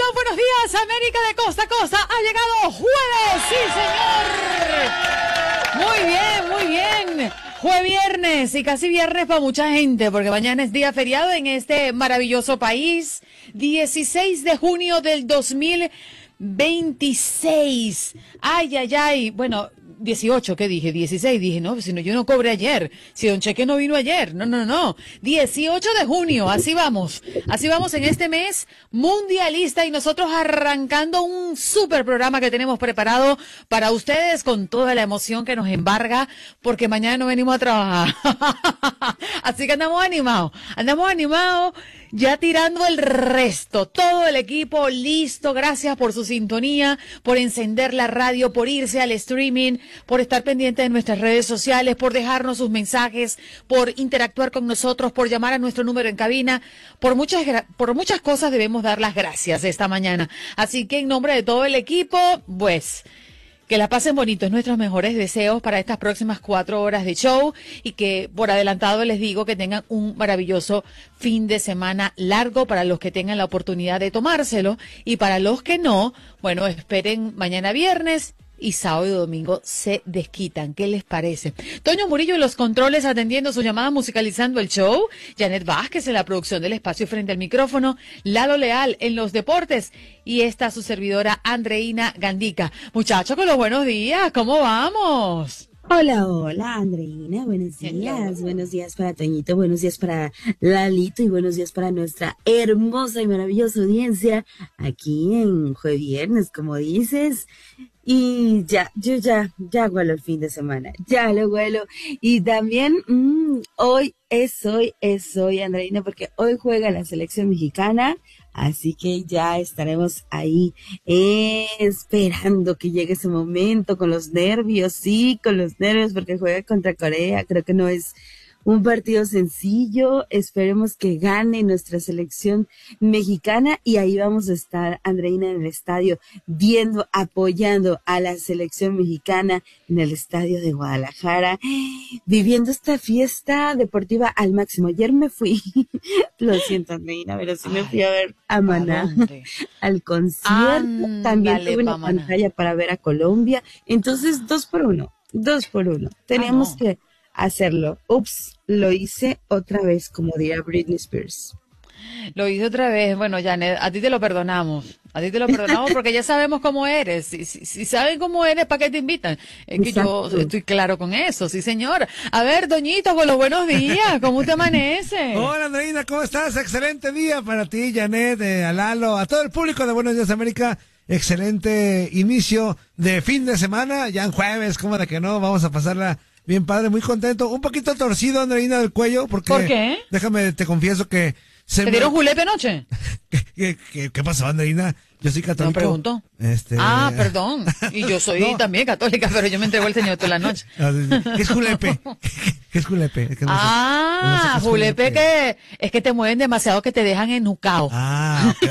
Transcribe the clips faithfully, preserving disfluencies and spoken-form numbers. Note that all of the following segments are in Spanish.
buenos días, América de costa a costa. Ha llegado jueves, sí, señor. Muy bien, muy bien. Jueves viernes y casi viernes para mucha gente, porque mañana es día feriado en este maravilloso país. dieciséis de junio del dos mil veintiséis. Ay, ay, ay. Bueno, dieciocho, ¿qué dije? dieciséis. Dije, no, si no, yo no cobré ayer. Si Don Cheque no vino ayer. No, no, no. dieciocho de junio. Así vamos. Así vamos en este mes mundialista y nosotros arrancando un súper programa que tenemos preparado para ustedes con toda la emoción que nos embarga, porque mañana no venimos a trabajar. Así que andamos animados. Andamos animados. Ya tirando el resto, todo el equipo listo. Gracias por su sintonía, por encender la radio, por irse al streaming, por estar pendiente de nuestras redes sociales, por dejarnos sus mensajes, por interactuar con nosotros, por llamar a nuestro número en cabina. Por muchas, por muchas cosas debemos dar las gracias esta mañana. Así que en nombre de todo el equipo, pues, que la pasen bonito, nuestros mejores deseos para estas próximas cuatro horas de show y que por adelantado les digo que tengan un maravilloso fin de semana largo para los que tengan la oportunidad de tomárselo y para los que no, bueno, esperen mañana viernes y sábado y domingo se desquitan. ¿Qué les parece? Toño Murillo en los controles atendiendo su llamada, musicalizando el show. Janet Vázquez en la producción del espacio frente al micrófono. Lalo Leal en los deportes. Y esta su servidora Andreina Gandica. Muchachos, con los buenos días. ¿Cómo vamos? Hola, hola, Andreina, buenos días, buenos días para Toñito, buenos días para Lalito y buenos días para nuestra hermosa y maravillosa audiencia aquí en Jueves Viernes, como dices. Y ya, yo ya, ya huelo el fin de semana, ya lo huelo. Y también, mmm, hoy es hoy, es hoy, Andreina, porque hoy juega la selección mexicana. Así que ya estaremos ahí eh, esperando que llegue ese momento con los nervios, sí, con los nervios porque juega contra Corea. Creo que no es un partido sencillo. Esperemos que gane nuestra selección mexicana y ahí vamos a estar, Andreina, en el estadio, viendo, apoyando a la selección mexicana en el estadio de Guadalajara, viviendo esta fiesta deportiva al máximo. Ayer me fui, lo siento, Andreina, pero sí me fui a ver a Maná al concierto. Ándale, también tuve una pantalla para ver a Colombia. Entonces, dos por uno, dos por uno. Tenemos ah, no. que hacerlo. Ups, lo hice otra vez, como diría Britney Spears. Lo hice otra vez. Bueno, Janet, a ti te lo perdonamos. A ti te lo perdonamos porque ya sabemos cómo eres. Si, si, si saben cómo eres, ¿para qué te invitan? Es que Exacto. Yo estoy claro con eso, sí, señor. A ver, Doñito, con los buenos días. ¿Cómo te amanece? Hola, Andreina, ¿cómo estás? Excelente día para ti, Janet, eh, a Lalo, a todo el público de Buenos Días América. Excelente inicio de fin de semana. Ya en jueves, ¿cómo de que no? Vamos a pasarla bien padre, muy contento, un poquito torcido, Andreina, del cuello, porque... ¿Por qué? Déjame, te confieso que... Se ¿Te me... dieron julepe anoche? ¿Qué, qué, qué, ¿Qué pasó, Andreina? Yo soy católico. No pregunto. Este... Ah, perdón. Y yo soy no. también católica, pero yo me entregó el Señor toda la noche. ¿Qué es julepe? ¿Qué es julepe? Es que no ah, sé, no sé es julepe, julepe que es que te mueven demasiado que te dejan enucao. Ah, okay.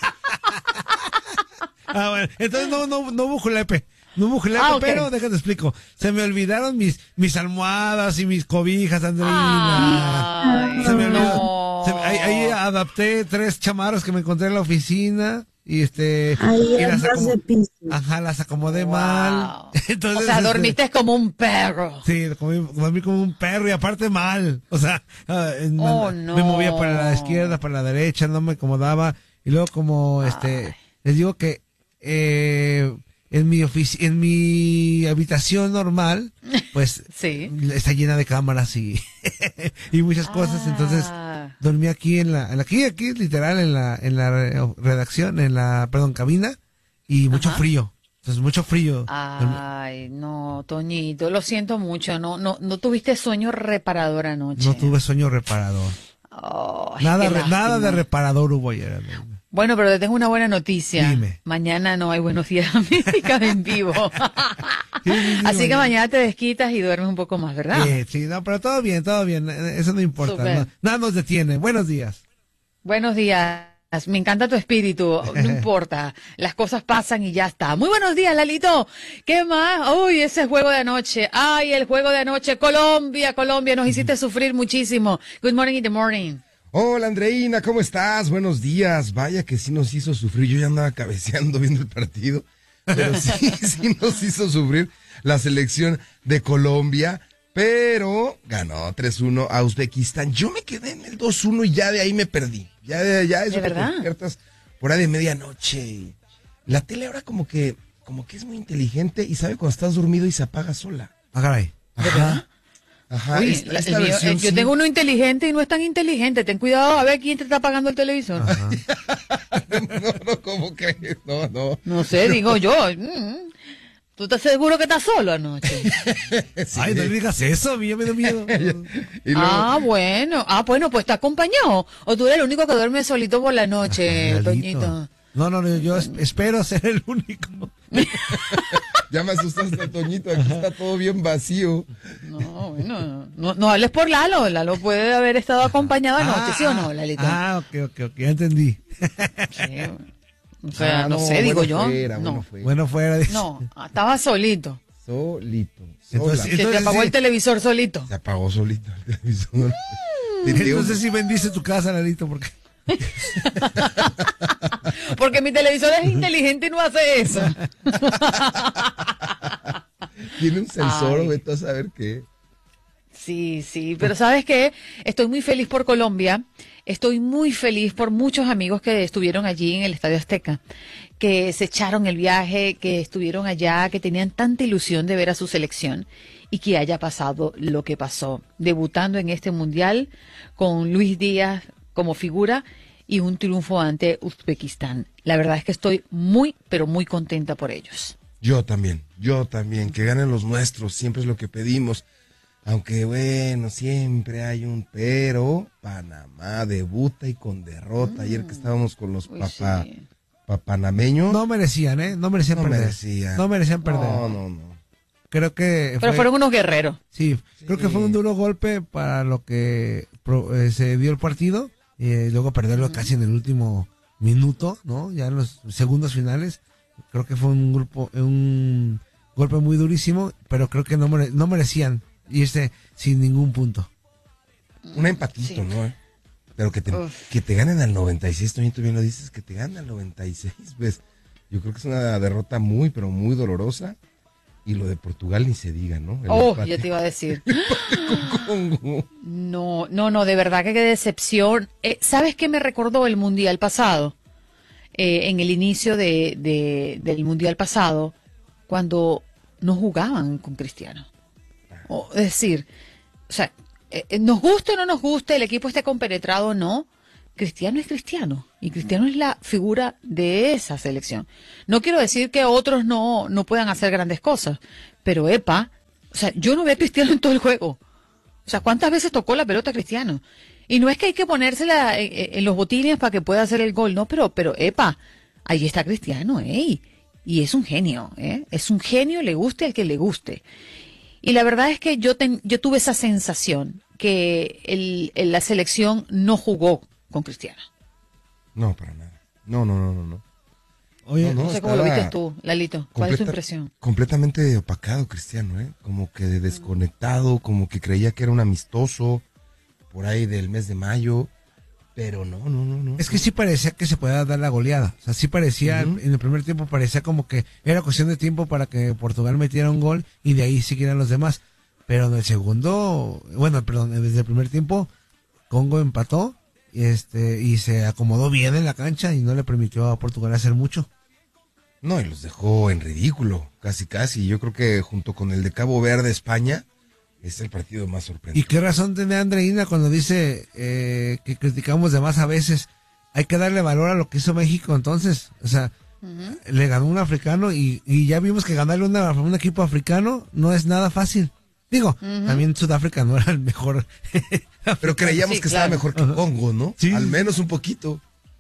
Ah, bueno, entonces no, no, no hubo julepe. No hubo julepe, ah, okay. Pero déjate explico. Se me olvidaron mis mis almohadas y mis cobijas, Andreina. Ay, se me olvidó. No. Se, ahí, ahí adapté tres chamarros que me encontré en la oficina y este Ay, y las acomodé, ajá, las acomodé wow. mal. Entonces, o sea, este, dormiste como un perro. Sí, comí, dormí como un perro y aparte mal. O sea, uh, oh, me, no. me movía para la izquierda, para la derecha, no me acomodaba y luego como Ay. este les digo que eh en mi ofici- en mi habitación normal, pues sí. está llena de cámaras y y muchas cosas, ah. entonces dormí aquí en la, en la aquí aquí literal en la en la redacción, en la perdón, cabina y mucho Ajá. frío. Entonces mucho frío. Ay, no, Toñito, lo siento mucho, no no no tuviste sueño reparador anoche. No tuve sueño reparador. Oh, nada re, nada de reparador hubo ayer. Bueno, pero te tengo una buena noticia. Dime. Mañana no hay Buenos Días América en vivo. Sí, sí, sí, Así que mañana te desquitas y duermes un poco más, ¿verdad? Sí, sí, no, pero todo bien, todo bien. Eso no importa. No, nada nos detiene. Buenos días. Buenos días. Me encanta tu espíritu. No importa. Las cosas pasan y ya está. Muy buenos días, Lalito. ¿Qué más? Uy, ese juego de anoche. Ay, el juego de anoche. Colombia, Colombia. Nos hiciste sufrir muchísimo. Good morning in the morning. Hola Andreina, ¿cómo estás? Buenos días. Vaya que sí nos hizo sufrir. Yo ya andaba cabeceando viendo el partido, pero sí, sí nos hizo sufrir la selección de Colombia, pero ganó tres uno a Uzbekistán. Yo me quedé en el dos uno y ya de ahí me perdí. Ya de ya eso ¿De que te verdad? despiertas por ahí de medianoche. La tele ahora como que como que es muy inteligente y sabe cuando estás dormido y se apaga sola. Ah, caray. Ajá. Ajá. Uy, esta- la- esta el mío- versión eh, yo sí. tengo uno inteligente y no es tan inteligente. Ten cuidado a ver quién te está apagando el televisor. Ajá. No, no, ¿cómo crees? No, no. No sé, digo yo. mm, ¿Tú estás seguro que estás solo anoche? Sí. Ay, no le digas eso, a mí ya me da miedo. Y luego- Ah, bueno. Ah, bueno, pues está acompañado. O tú eres el único que duerme solito por la noche, Lalito. Toñito. No, no, no, yo es- espero ser el único. Ya me asustaste, Toñito, aquí está todo bien vacío. No, bueno, no, no hables por Lalo. Lalo puede haber estado acompañado anoche, ¿sí o no, Lalito? Ah, ok, ok, ok, ya entendí. Sí. O sea, Ah, no, sé, digo bueno yo. fuera, bueno no, fuera. Bueno, fuera de no, estaba solito. Solito, Entonces, sola. Se te apagó sí. el televisor solito. Se apagó solito el televisor. Te digo, No sé si bendice tu casa, Lalito, porque... Porque mi televisor es inteligente y no hace eso. tiene un sensor, Ay. vete a saber qué. Sí, sí, pero ¿sabes qué? Estoy muy feliz por Colombia, estoy muy feliz por muchos amigos que estuvieron allí en el Estadio Azteca, que se echaron el viaje, que estuvieron allá, que tenían tanta ilusión de ver a su selección y que haya pasado lo que pasó, debutando en este Mundial con Luis Díaz como figura y un triunfo ante Uzbekistán. La verdad es que estoy muy, pero muy contenta por ellos. Yo también, yo también, que ganen los nuestros, siempre es lo que pedimos. Aunque bueno, siempre hay un pero. Panamá debuta y con derrota. Ayer que estábamos con los Uy, papá, sí. papanameños. No merecían, ¿eh? No merecían No perder. merecían. No merecían perder. No, no, no. Creo que Pero fue- fueron unos guerreros. Sí, creo que fue un duro golpe para lo que pro- eh, se dio el partido. Y eh, luego perderlo casi en el último minuto, ¿no? Ya en los segundos finales. Creo que fue un grupo, un golpe muy durísimo, pero creo que no, mere- no merecían irse sin ningún punto. Un empatito, Sí. ¿no? Pero que te, Uf. que te ganen al noventa y seis, Toñito, bien lo dices, que te ganen al noventa y seis, pues yo creo que es una derrota muy, pero muy dolorosa. Y lo de Portugal ni se diga, ¿no? El Oh, empate ya te iba a decir. con Congo. No, no, no, de verdad que qué decepción. Eh, ¿Sabes qué me recordó el Mundial pasado? Eh, en el inicio de, de- del Mundial pasado, cuando no jugaban con Cristiano. O, es decir, o sea, eh, eh, nos guste o no nos guste, el equipo esté compenetrado o no, Cristiano es Cristiano y Cristiano es la figura de esa selección. No quiero decir que otros no, no puedan hacer grandes cosas, pero epa, o sea, yo no veo a Cristiano en todo el juego. O sea, ¿cuántas veces tocó la pelota Cristiano? Y no es que hay que ponérsela en, en- en los botines para que pueda hacer el gol, no, pero, pero, epa, ahí está Cristiano, ¿eh? Y es un genio, ¿eh? Es un genio, le guste al que le guste. Y la verdad es que yo, ten- yo tuve esa sensación que el, el- la selección no jugó con Cristiano. No, para nada. No, no, no, no, no. Oye, No, No, sé cómo lo estaba viste tú, Lalito. ¿Cuál es tu completa- impresión? Completamente opacado, Cristiano, ¿eh? Como que desconectado, como que creía que era un amistoso por ahí del mes de mayo, pero no, no, no, no. es que sí parecía que se podía dar la goleada. O sea, sí parecía, Ujú. en el primer tiempo parecía como que era cuestión de tiempo para que Portugal metiera un gol y de ahí siguieran los demás. Pero en el segundo, bueno, perdón, desde el primer tiempo, Congo empató y este y se acomodó bien en la cancha y no le permitió a Portugal hacer mucho. No, y los dejó en ridículo, casi, casi. Yo creo que junto con el de Cabo Verde, España, es el partido más ¿Y sorprendente. qué razón tiene Andreina cuando dice eh, que criticamos de más a veces? Hay que darle valor a lo que hizo México entonces. O sea, le ganó un africano y, y ya vimos que ganarle una- a un equipo africano no es nada fácil. Digo, también Sudáfrica no era el mejor. Pero creíamos Sí, que estaba claro. mejor que Congo, ¿no? Sí. Al menos un poquito.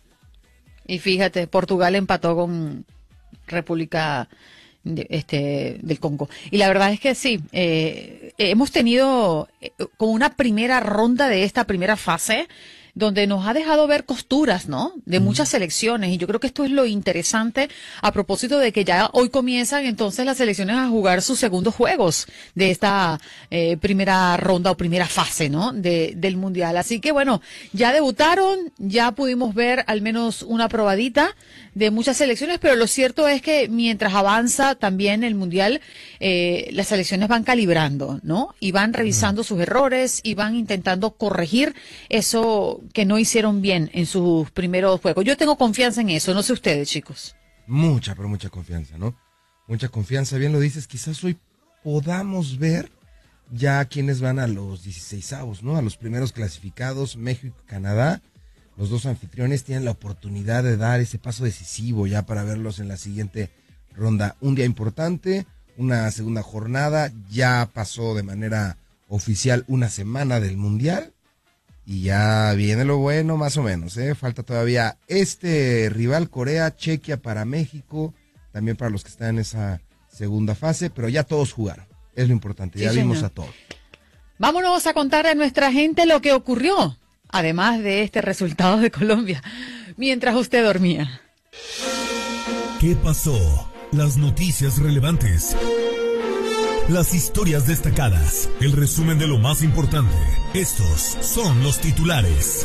Y fíjate, Portugal empató con República de- este, del Congo. Y la verdad es que sí, eh, hemos tenido eh, como una primera ronda de esta primera fase donde nos ha dejado ver costuras, ¿no? De muchas selecciones. Y yo creo que esto es lo interesante a propósito de que ya hoy comienzan entonces las selecciones a jugar sus segundos juegos de esta eh, primera ronda o primera fase, ¿no? De, del Mundial. Así que bueno, ya debutaron, ya pudimos ver al menos una probadita de muchas selecciones, pero lo cierto es que mientras avanza también el Mundial, eh, las selecciones van calibrando, ¿no? Y van revisando sus errores y van intentando corregir eso que no hicieron bien en sus primeros juegos. Yo tengo confianza en eso, no sé ustedes, chicos. Mucha, pero mucha confianza, ¿no? Mucha confianza, bien lo dices, quizás hoy podamos ver ya quienes van a los dieciseisavos, ¿no? A los primeros clasificados, México y Canadá. Los dos anfitriones tienen la oportunidad de dar ese paso decisivo ya para verlos en la siguiente ronda. Un día importante, una segunda jornada, ya pasó de manera oficial una semana del Mundial y ya viene lo bueno más o menos, ¿eh? Falta todavía este rival Corea, Chequia para México, también para los que están en esa segunda fase, pero ya todos jugaron, es lo importante, ya sí, vimos señor. A todos. Vámonos a contar a nuestra gente lo que ocurrió, además de este resultado de Colombia, mientras usted dormía. ¿Qué pasó? Las noticias relevantes. Las historias destacadas. El resumen de lo más importante. Estos son los titulares.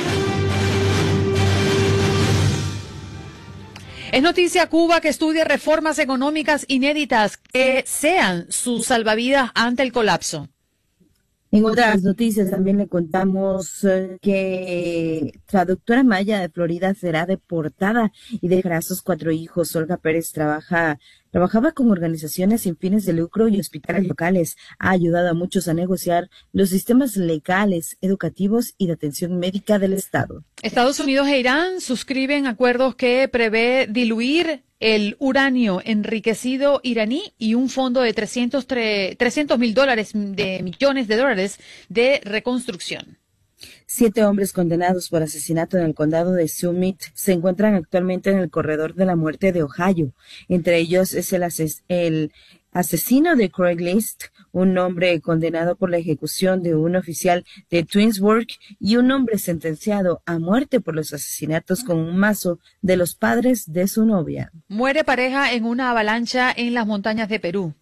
Es noticia Cuba que estudia reformas económicas inéditas que sean sus salvavidas ante el colapso. En otras noticias también le contamos eh, que traductora maya de Florida será deportada y dejará a sus cuatro hijos. Olga Pérez trabaja, trabajaba con organizaciones sin fines de lucro y hospitales locales. Ha ayudado a muchos a negociar los sistemas legales, educativos y de atención médica del Estado. Estados Unidos e Irán suscriben acuerdos que prevé diluir el uranio enriquecido iraní y un fondo de trescientos mil dólares de millones de dólares de reconstrucción. Siete hombres condenados por asesinato en el condado de Summit se encuentran actualmente en el corredor de la muerte de Ohio. Entre ellos es el, ases el asesino de Craigslist, un hombre condenado por la ejecución de un oficial de Twinsburg y un hombre sentenciado a muerte por los asesinatos con un mazo de los padres de su novia. Muere pareja en una avalancha en las montañas de Perú.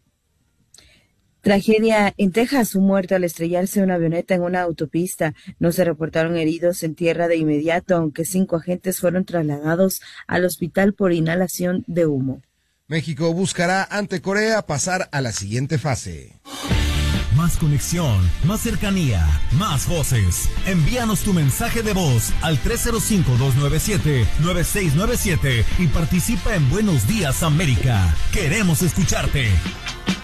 Tragedia en Texas, un muerto al estrellarse una avioneta en una autopista. No se reportaron heridos en tierra de inmediato, aunque cinco agentes fueron trasladados al hospital por inhalación de humo. México buscará ante Corea pasar a la siguiente fase. Más conexión, más cercanía, más voces. Envíanos tu mensaje de voz al tres cero cinco, dos nueve siete, nueve seis nueve siete y participa en Buenos Días América. Queremos escucharte.